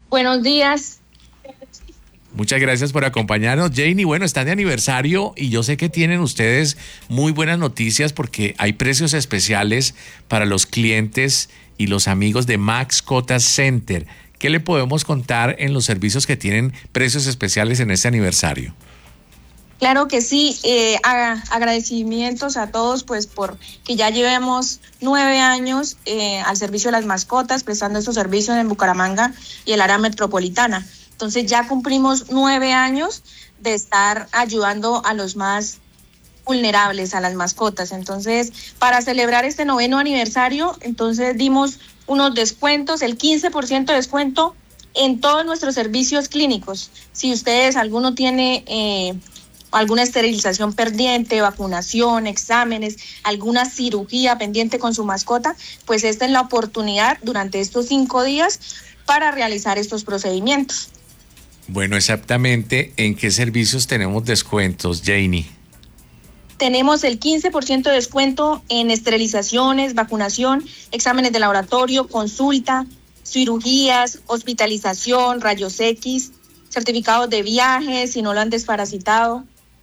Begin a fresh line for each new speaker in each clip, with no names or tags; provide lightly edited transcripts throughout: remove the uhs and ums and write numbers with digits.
Buenos días.
Muchas gracias por acompañarnos, Janie. Bueno, están de aniversario y yo sé que tienen ustedes muy buenas noticias porque hay precios especiales para los clientes y los amigos de Mascotas Center. ¿Qué le podemos contar en los servicios que tienen precios especiales en este aniversario?
Claro que sí, agradecimientos a todos pues por que ya llevemos 9 años al servicio de las mascotas, prestando estos servicios en Bucaramanga y el área metropolitana. Entonces ya cumplimos 9 años de estar ayudando a los más vulnerables, a las mascotas. Entonces, para celebrar este 9º aniversario, entonces dimos unos descuentos, el 15% de descuento en todos nuestros servicios clínicos. Si ustedes, alguno tiene alguna esterilización pendiente, vacunación, exámenes, alguna cirugía pendiente con su mascota, pues esta es la oportunidad durante estos 5 días para realizar estos procedimientos.
Bueno, exactamente, ¿en qué servicios tenemos descuentos, Janie?
Tenemos el 15% de descuento en esterilizaciones, vacunación, exámenes de laboratorio, consulta, cirugías, hospitalización, rayos X, certificados de viaje, si no lo han desparasitado.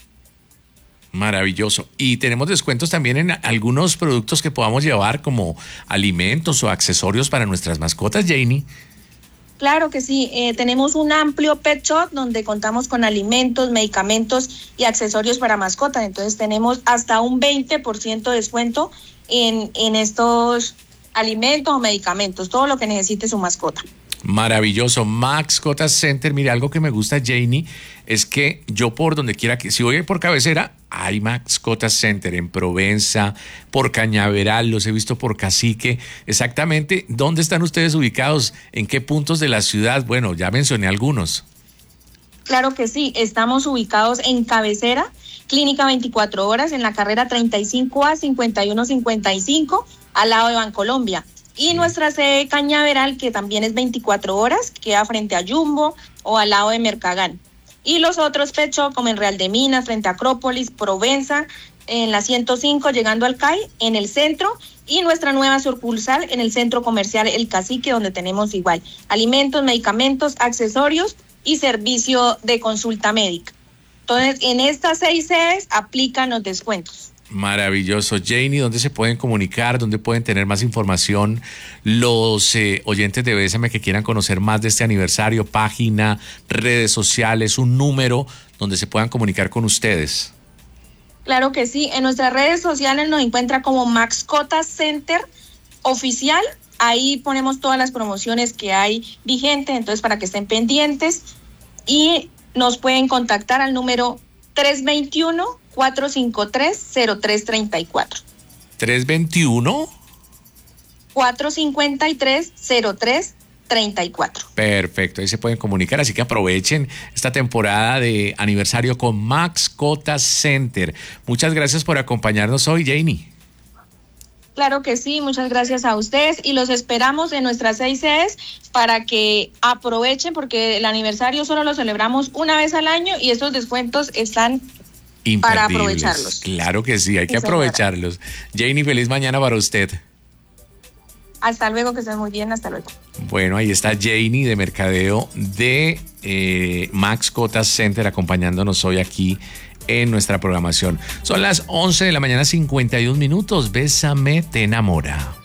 Maravilloso. Y tenemos descuentos también en algunos productos que podamos llevar como alimentos o accesorios para nuestras mascotas, Janie.
Claro que sí, tenemos un amplio pet shop donde contamos con alimentos, medicamentos y accesorios para mascotas. Entonces tenemos hasta un 20% de descuento en estos alimentos o medicamentos, todo lo que necesite su mascota.
Maravilloso. Mascotas Center, mire, algo que me gusta, Janie, es que yo por donde quiera que, si voy por Cabecera, hay Mascotas Center en Provenza, por Cañaveral, los he visto por Cacique. Exactamente, ¿dónde están ustedes ubicados? ¿En qué puntos de la ciudad? Bueno, ya mencioné algunos.
Claro que sí, estamos ubicados en Cabecera, Clínica 24 horas, en la carrera 35A 5155, al lado de Bancolombia. Y nuestra sede Cañaveral, que también es 24 horas, queda frente a Jumbo o al lado de Mercagán. Y los otros pet shop, como en Real de Minas, frente a Acrópolis, Provenza, en la 105, llegando al CAI, en el centro, y nuestra nueva sucursal en el centro comercial El Cacique, donde tenemos igual alimentos, medicamentos, accesorios y servicio de consulta médica. Entonces, en estas 6 sedes aplican los descuentos.
Maravilloso. Janie, ¿dónde se pueden comunicar? ¿Dónde pueden tener más información los oyentes de BSM que quieran conocer más de este aniversario? Página, redes sociales, un número donde se puedan comunicar con ustedes.
Claro que sí. En nuestras redes sociales nos encuentra como Mascotas Center Oficial. Ahí ponemos todas las promociones que hay vigentes, entonces para que estén pendientes. Y nos pueden contactar al número 321-453-0334.
321
453-0334.
Perfecto, ahí se pueden comunicar, así que aprovechen esta temporada de aniversario con Mascotas Center. Muchas gracias por acompañarnos hoy, Janie.
Claro que sí, muchas gracias a ustedes y los esperamos en nuestras 6 sedes para que aprovechen, porque el aniversario solo lo celebramos una vez al año y estos descuentos están para aprovecharlos.
Claro que sí, hay que aprovecharlos. Janie, feliz mañana para usted.
Hasta luego, que estén muy bien, hasta luego.
Bueno, ahí está Janie de mercadeo de Mascotas Center acompañándonos hoy aquí en nuestra programación. Son las 11 de la mañana, 51 minutos. Bésame, te enamora.